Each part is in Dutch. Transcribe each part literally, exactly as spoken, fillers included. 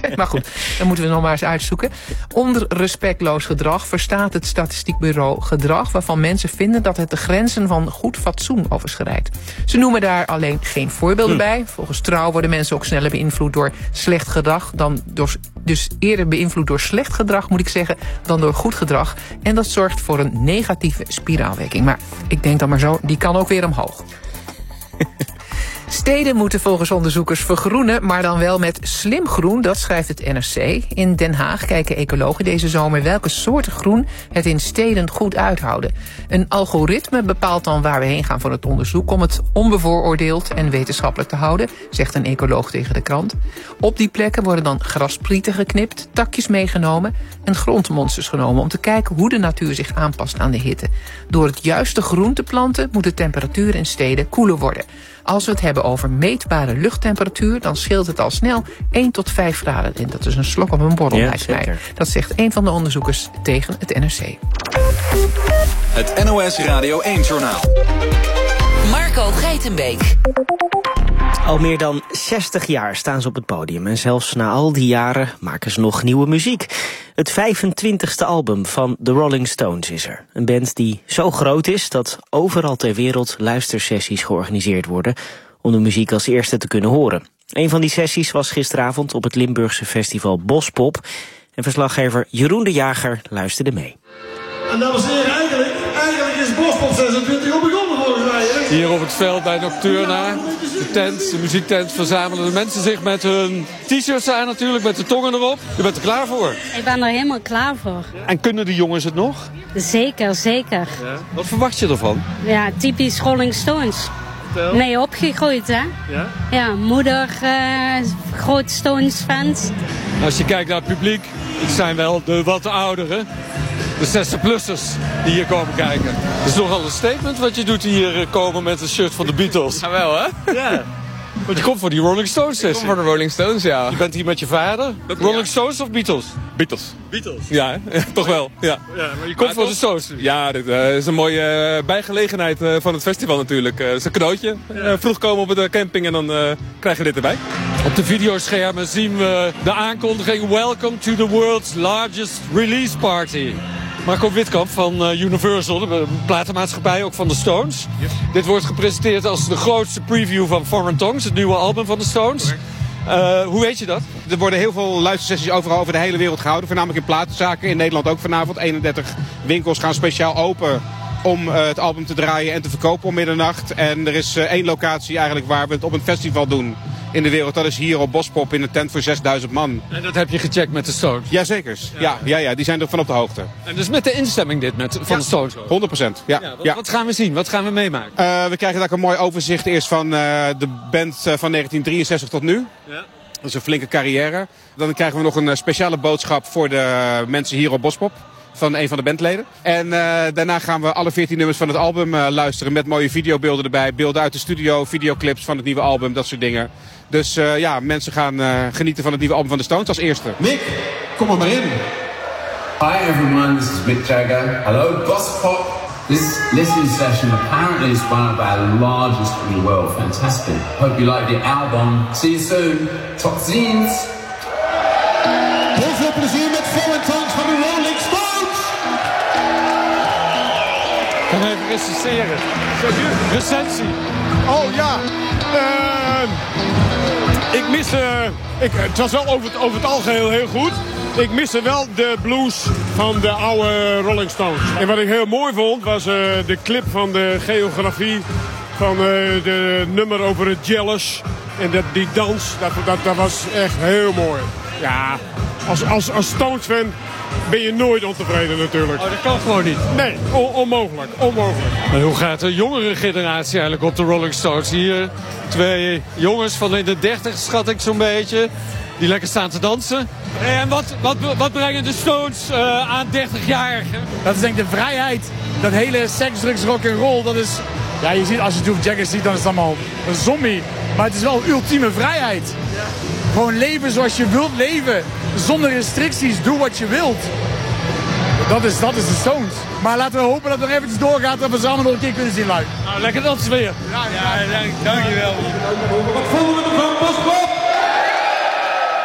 Maar goed, dan moeten we nog maar eens uitzoeken. Onder respectloos gedrag verstaat het statistiekbureau gedrag waarvan mensen vinden dat het de grenzen van goed fatsoen overschrijdt. Ze noemen daar alleen geen voorbeelden hm. bij. Volgens Trouw worden mensen ook sneller beïnvloed door slecht gedrag dan door, dus eerder beïnvloed door slecht gedrag, moet ik zeggen, dan door goed gedrag. En dat zorgt voor een negatieve spiraalwerking. Maar ik denk dan maar zo, die kan ook weer omhoog. Steden moeten volgens onderzoekers vergroenen, maar dan wel met slim groen, dat schrijft het N R C. In Den Haag kijken ecologen deze zomer welke soorten groen het in steden goed uithouden. Een algoritme bepaalt dan waar we heen gaan voor het onderzoek om het onbevooroordeeld en wetenschappelijk te houden, zegt een ecoloog tegen de krant. Op die plekken worden dan grasprieten geknipt, takjes meegenomen en grondmonsters genomen om te kijken hoe de natuur zich aanpast aan de hitte. Door het juiste groen te planten moet de temperatuur in steden koeler worden. Als we het hebben over meetbare luchttemperatuur, dan scheelt het al snel één tot vijf graden. En dat is een slok op een borrel, lijkt mij. Dat zegt een van de onderzoekers tegen het N R C. Het N O S Radio één-journaal. Marco Geitenbeek. Al meer dan zestig jaar staan ze op het podium. En zelfs na al die jaren maken ze nog nieuwe muziek. Het vijfentwintigste album van The Rolling Stones is er. Een band die zo groot is dat overal ter wereld luistersessies georganiseerd worden om de muziek als eerste te kunnen horen. Een van die sessies was gisteravond op het Limburgse festival Bospop. En verslaggever Jeroen de Jager luisterde mee. En dames en heren, eigenlijk, eigenlijk is Bospop zesentwintig al begonnen volgens mij. Hè? Hier op het veld bij Nocturna, de tent, de muziektent, verzamelen de mensen zich met hun t-shirts aan natuurlijk, met de tongen erop. Je bent er klaar voor? Ik ben er helemaal klaar voor. En kunnen de jongens het nog? Zeker, zeker. Ja. Wat verwacht je ervan? Ja, typisch Rolling Stones. Vertel. Nee, opgegroeid hè? Ja? Ja, moeder, uh, groot Stones-fans. Als je kijkt naar het publiek, het zijn wel de wat ouderen. De zestig-plussers die hier komen kijken. Dat is nogal een statement wat je doet hier komen met een shirt van de Beatles. Ja, wel hè? Ja. Want je komt voor die Rolling Stones sessie. Ik kom voor de Rolling Stones, ja. Je bent hier met je vader. Dat, Rolling ja. Stones of Beatles? Beatles. Beatles? Ja, toch wel. Ja. Ja, maar je komt maar voor toch? de Stones. Ja, dit uh, is een mooie uh, bijgelegenheid uh, van het festival natuurlijk. Uh, het is een cadeautje. Uh, vroeg komen op de camping en dan uh, krijg je dit erbij. Op de videoschermen zien we de aankondiging Welcome to the world's largest release party. Marco Witkamp van uh, Universal, de platenmaatschappij, ook van de Stones. Yes. Dit wordt gepresenteerd als de grootste preview van Foreign Tongues, het nieuwe album van de Stones. Uh, hoe weet je dat? Er worden heel veel luistersessies overal over de hele wereld gehouden. Voornamelijk in platenzaken. In Nederland ook vanavond. eenendertig winkels gaan speciaal open om uh, het album te draaien en te verkopen om middernacht. En er is uh, één locatie eigenlijk waar we het op een festival doen in de wereld. Dat is hier op Bospop in een tent voor zesduizend man. En dat heb je gecheckt met de Stones? Jazeker. Ja, ja, ja, ja, die zijn er van op de hoogte. En dus met de instemming dit met, van ja, de Stones? honderd procent. Ja. Ja, wat, ja. wat gaan we zien? Wat gaan we meemaken? Uh, we krijgen daar een mooi overzicht eerst van uh, de band uh, van negentien drieënzestig tot nu. Ja. Dat is een flinke carrière. Dan krijgen we nog een speciale boodschap voor de mensen hier op Bospop. Van een van de bandleden. En uh, daarna gaan we alle veertien nummers van het album uh, luisteren. Met mooie videobeelden erbij. Beelden uit de studio. Videoclips van het nieuwe album. Dat soort dingen. Dus uh, ja, mensen gaan uh, genieten van het nieuwe album van de Stones als eerste. Mick, kom er maar in. Hi everyone, this is Mick Jagger. Hello, Bospop. This listening session apparently is one of our largest in the world. Fantastic. Hope you like the album. See you soon. Top ziens. Heel veel plezier met Foreign Tongues van de Rolling Stones. Ik ga even recenseren. Recensie. Oh ja. Uh, ik mis... Uh, ik, het was wel over het, over het algeheel heel goed. Ik miste wel de blues van de oude Rolling Stones. En wat ik heel mooi vond was uh, de clip van de geografie van uh, de nummer over het Jealous. En dat, die dans, dat, dat, dat was echt heel mooi. Ja, als, als, als Stones-fan ben je nooit ontevreden natuurlijk. Oh, dat kan gewoon niet? Nee, on, onmogelijk, onmogelijk. Maar hoe gaat de jongere generatie eigenlijk op de Rolling Stones? Hier twee jongens van in de dertig, schat ik zo'n beetje, die lekker staan te dansen. En wat, wat, wat brengen de Stones uh, aan dertig-jarigen? Dat is denk ik de vrijheid. Dat hele seks, drugs, rock en roll, dat is... Ja, je ziet, als je Duke Jackers ziet, dan is het allemaal een zombie. Maar het is wel ultieme vrijheid. Ja. Gewoon leven zoals je wilt leven. Zonder restricties, doe wat je wilt. Dat is, dat is de Stones. Maar laten we hopen dat het nog eventjes doorgaat en we samen nog een keer kunnen zien live. Nou, lekker dansen weer. Ja, ja, ja, dank, dankjewel. Wat vonden we ervan, Bospop?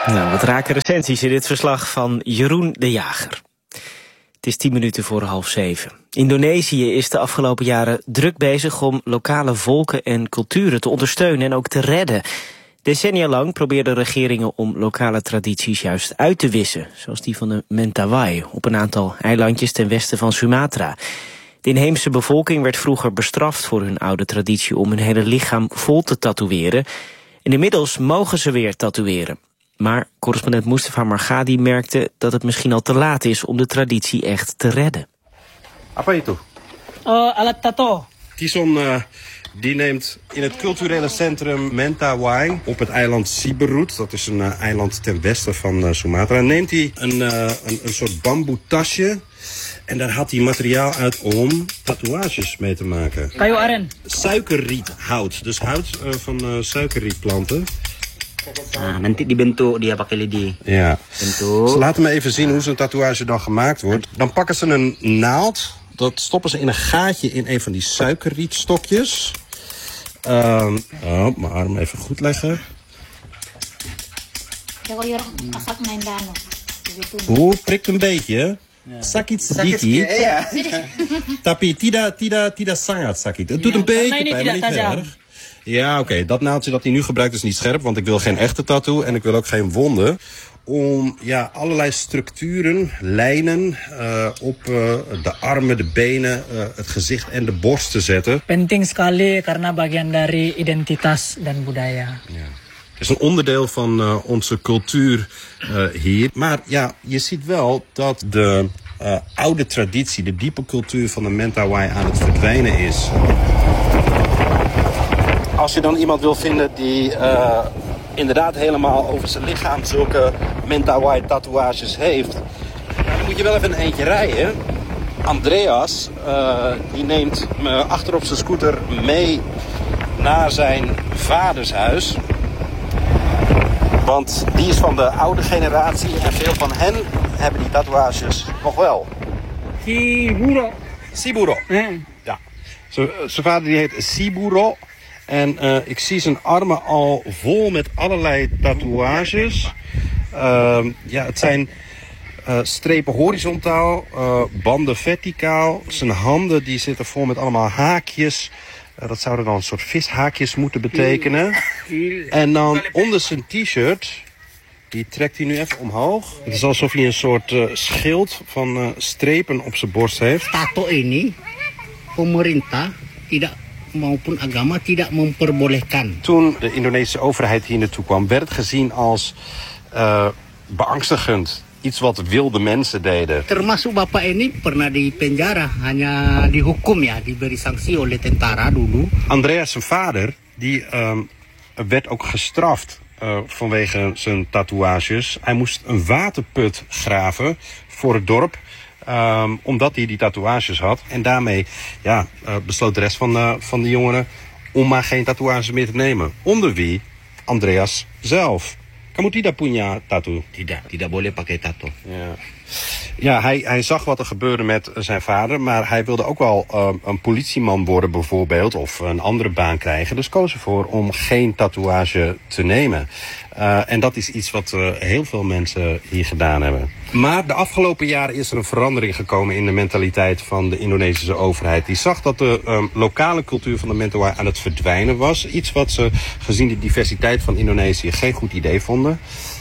Nou, wat rake recensies in dit verslag van Jeroen de Jager. Het is tien minuten voor half zeven. Indonesië is de afgelopen jaren druk bezig om lokale volken en culturen te ondersteunen en ook te redden. Decennia lang probeerden regeringen om lokale tradities juist uit te wissen, zoals die van de Mentawai op een aantal eilandjes ten westen van Sumatra. De inheemse bevolking werd vroeger bestraft voor hun oude traditie om hun hele lichaam vol te tatoeëren. En inmiddels mogen ze weer tatoeëren. Maar correspondent Mustafa Margadi merkte dat het misschien al te laat is om de traditie echt te redden. Apa itu? Oh, alat tato. Tison uh, die neemt in het culturele centrum Mentawai op het eiland Siberut, dat is een uh, eiland ten westen van uh, Sumatra, neemt hij een, uh, een, een soort bamboetasje en daar had hij materiaal uit om tatoeages mee te maken. Kayu aren. Suikerriethout, dus hout uh, van uh, suikerrietplanten. Nah, nanti dibentuk dia pakai lidi. Ja. Bentuk. Ze laten me even zien hoe zo'n tatoeage dan gemaakt wordt. Dan pakken ze een naald. Dat stoppen ze in een gaatje in een van die suikerrietstokjes. Um, oh, mijn arm even goed leggen. Oeh, prikt een beetje. Sakit sedikit. Tapi tidak tidak tidak sangat sakit. Het doet een beetje pijn, maar niet heel erg. Ja, oké. Okay. Dat naaldje dat hij nu gebruikt is niet scherp, want ik wil geen echte tattoo en ik wil ook geen wonden. Om ja, allerlei structuren, lijnen uh, op uh, de armen, de benen, uh, het gezicht en de borst te zetten. Penting sekali karena bagian dari identitas dan budaya. Ja. Het is een onderdeel van uh, onze cultuur uh, hier. Maar ja, je ziet wel dat de uh, oude traditie, de diepe cultuur van de Mentawai aan het verdwijnen is. Als je dan iemand wil vinden die uh, inderdaad helemaal over zijn lichaam zulke Mentawai tatoeages heeft, dan moet je wel even een eentje rijden. Andreas, uh, die neemt me achter op zijn scooter mee naar zijn vaders huis. Want die is van de oude generatie en veel van hen hebben die tatoeages nog wel. Siburo. Siburo. Mm. Ja. Zijn vader die heet Siburo. En uh, ik zie zijn armen al vol met allerlei tatoeages. Uh, ja, het zijn uh, strepen horizontaal, uh, banden verticaal. Zijn handen die zitten vol met allemaal haakjes. Uh, dat zouden dan een soort vishaakjes moeten betekenen. En dan onder zijn t-shirt, die trekt hij nu even omhoog. Het is alsof hij een soort uh, schild van uh, strepen op zijn borst heeft. Tato ini, pemerintah tidak maupun agama tidak memperbolehkan. Toen de Indonesische overheid hier naartoe kwam, werd het gezien als uh, beangstigend. Iets wat wilde mensen deden. Termasuk bapak ini pernah di penjara, hanya dihukum ya, diberi sanksi oleh tentara dulu. Andreas, zijn vader, die um, werd ook gestraft uh, vanwege zijn tatoeages. Hij moest een waterput graven voor het dorp. Um, omdat hij die tatoeages had. En daarmee ja, uh, besloot de rest van, uh, van de jongeren om maar geen tatoeages meer te nemen. Onder wie Andreas zelf. Kamu tidak punya tattoo? Tidak, tidak boleh pakai tato. Ja, ja hij, hij zag wat er gebeurde met zijn vader, maar hij wilde ook wel uh, een politieman worden bijvoorbeeld, of een andere baan krijgen. Dus koos ervoor om geen tatoeage te nemen. Uh, en dat is iets wat uh, heel veel mensen hier gedaan hebben. Maar de afgelopen jaren is er een verandering gekomen in de mentaliteit van de Indonesische overheid. Die zag dat de um, lokale cultuur van de Mentawai aan het verdwijnen was. Iets wat ze, gezien de diversiteit van Indonesië, geen goed idee vonden.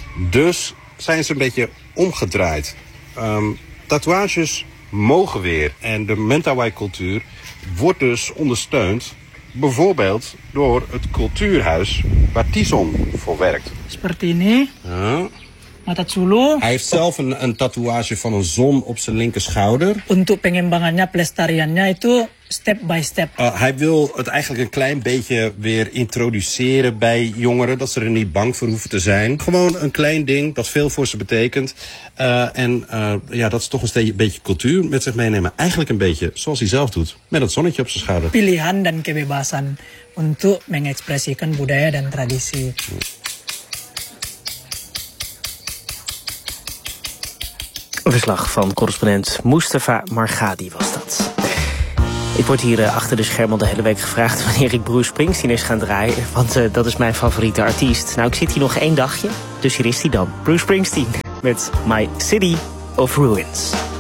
Dus zijn ze een beetje omgedraaid. Um, tatoeages mogen weer. En de Mentawai-cultuur wordt dus ondersteund, bijvoorbeeld door het cultuurhuis waar Tison voor werkt. Seperti ini. Ja. Mata Zulu. Hij heeft zelf een, een tatoeage van een zon op zijn linkerschouder. Untuk pengembangannya, pelestariannya itu step by step. Uh, hij wil het eigenlijk een klein beetje weer introduceren bij jongeren, dat ze er niet bang voor hoeven te zijn. Gewoon een klein ding dat veel voor ze betekent. Uh, en uh, ja, dat is toch een steeds, beetje cultuur met zich meenemen. Eigenlijk een beetje zoals hij zelf doet, met het zonnetje op zijn schouder. Pilihan dan kebebasan untuk mengekspresikan budaya dan tradisi. Een verslag van correspondent Mustafa Margadi was dat. Ik word hier uh, achter de schermen de hele week gevraagd wanneer ik Bruce Springsteen is gaan draaien. Want uh, dat is mijn favoriete artiest. Nou, ik zit hier nog één dagje. Dus hier is hij dan, Bruce Springsteen met My City of Ruins.